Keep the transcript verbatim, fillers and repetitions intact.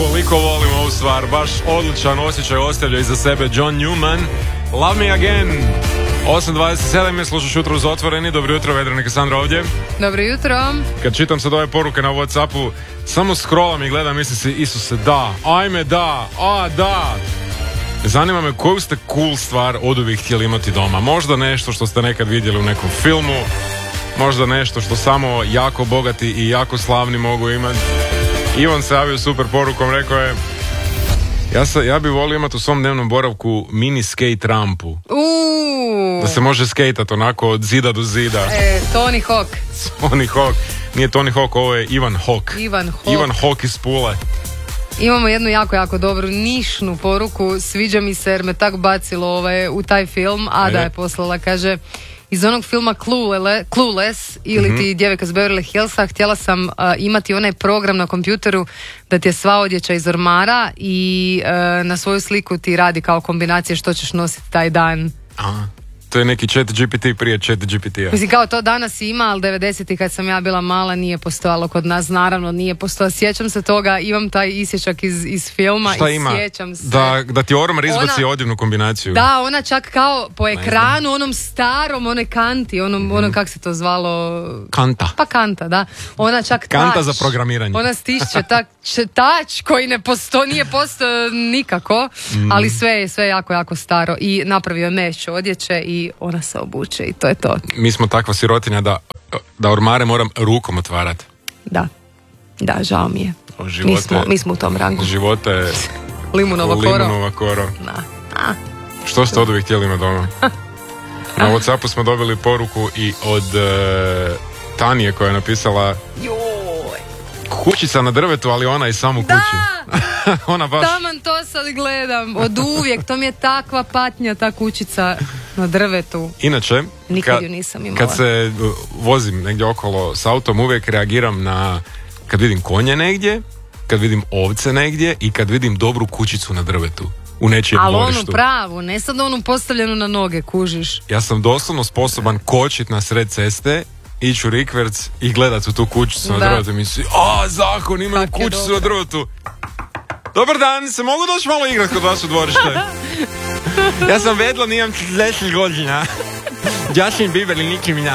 koliko volim ovu stvar, baš odličan osjećaj ostavlja iza sebe John Newman. Love Me Again. osam dvadeset sedam je, slušaš Jutro uz Otvoreni. Dobro jutro, Vedrana Kasandra ovdje. Dobro jutro. Kad čitam sad ove poruke na Whatsappu, samo scrollam i gledam, mislim si, Isuse, da, ajme da, a da. Zanima me koju ste cool stvar oduvijek htjeli imati doma. Možda nešto što ste nekad vidjeli u nekom filmu, možda nešto što samo jako bogati i jako slavni mogu imati. Ivan se javio super porukom, rekao je: Ja, sa, ja bi volio imati u svom dnevnom boravku mini skate rampu. Uuu. Da se može skejtat onako od zida do zida. E, Tony Hawk. Tony Hawk. Nije Tony Hawk, ovo je Ivan Hawk. Ivan Hawk. Ivan Hawk iz Pule. Imamo jednu jako, jako dobru nišnu poruku. Sviđa mi se jer me tak bacilo ovaj, u taj film. Ada je poslala, kaže: iz onog filma Clueless, Clueless ili mm-hmm. ti Djevojka s Beverly Hillsa, htjela sam uh, imati onaj program na kompjuteru da ti je sva odjeća iz ormara i uh, na svoju sliku ti radi kao kombinacije što ćeš nositi taj dan. Aha. To je neki chat G P T prije chat G P T-a. Mislim, kao to danas ima, ali devedesetih kad sam ja bila mala nije postojalo kod nas, naravno nije postojalo. Sjećam se toga, imam taj isječak iz, iz filma. Šta i ima? Sjećam se. Da, da ti ormar izbaci ona, odjevnu kombinaciju. Da, ona čak kao po ekranu, onom starom, onoj kanti, onom, mm-hmm. ono kak se to zvalo... Kanta. Pa kanta, da. Ona čak Kanta tač, za programiranje. Ona stišće tak, tač koji ne posto, nije postao nikako, mm. ali sve je sve jako, jako staro. I napravio je meš odjeće i ona se obuče i to je to. Mi smo takva sirotinja da, da ormare moram rukom otvarati. Da, da, žao mi je. Živote, mi, smo, mi smo u tom rangu. Živote Limunova koro. Limunova koro. Da. A. Što ste od uvijek htjeli imati doma? Na Whatsappu smo dobili poruku i od uh, Tanije koja je napisala: Joj. Kućica na drvetu, ali ona i sam u kući. Da! Ona baš... Taman to sad gledam. Od uvijek. To mi je takva patnja, ta kućica na drvetu. Inače, nikad kad, ju nisam imala. Kad se vozim negdje okolo s autom, uvijek reagiram na kad vidim konje negdje, kad vidim ovce negdje i kad vidim dobru kućicu na drvetu. U nečijem ali dvorištu. Ali onu pravu, ne sad onu postavljenu na noge, kužiš. Ja sam doslovno sposoban kočit na sred ceste, ići u rikverc i gledat u tu kućicu na drvetu i misli: a, zakon, imaju kućicu na drvetu. Dobar dan, se mogu doći malo igrat kod vas u dvorište? Ja sam vedla, nimam četrdeset godina. Justin Bieber i Nicki Minaj.